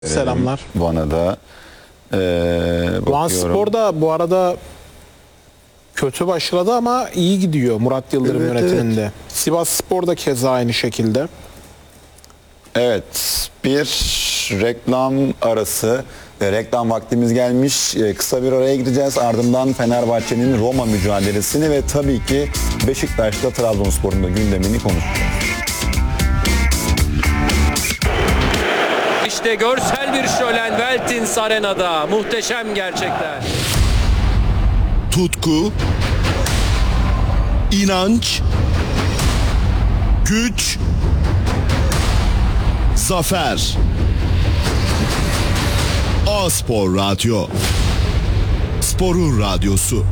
Selamlar. Bana da Van Spor da bu arada kötü başladı ama iyi gidiyor Murat Yıldırım yönetiminde. Evet. Sivas Spor da keza aynı şekilde. Evet, bir reklam arası, reklam vaktimiz gelmiş. Kısa bir araya gideceğiz. Ardından Fenerbahçe'nin Roma mücadelesini ve tabii ki Beşiktaş'ta Trabzonspor'un da gündemini konuşacağız. İşte görsel bir şölen Veltins Arena'da. Muhteşem gerçekler. Tutku, inanç, güç, zafer. A-Spor Radyo. Sporun radyosu.